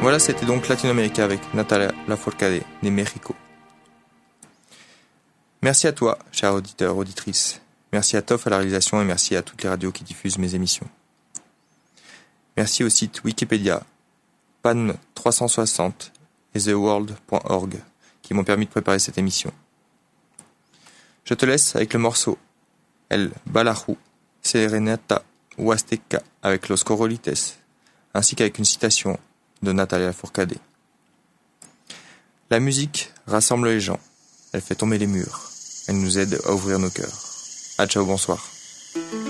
Voilà, c'était donc Latino-América avec Natalia Lafourcade de Mexico. Merci à toi, cher auditeur, auditrice. Merci à Toff à la réalisation et merci à toutes les radios qui diffusent mes émissions. Merci au site Wikipédia, PAN360 et TheWorld.org qui m'ont permis de préparer cette émission. Je te laisse avec le morceau El Balaju Serenata Huasteca avec Los Corolites, ainsi qu'avec une citation de Natalia Lafourcade. La musique rassemble les gens, elle fait tomber les murs, elle nous aide à ouvrir nos cœurs. À ciao, bonsoir.